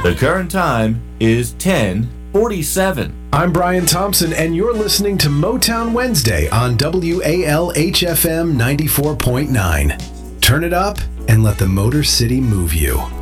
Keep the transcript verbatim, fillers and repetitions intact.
The current time is ten forty-seven. I'm Brian Thompson, and you're listening to Motown Wednesday on W A L H F M ninety-four point nine. Turn it up and let the Motor City move you.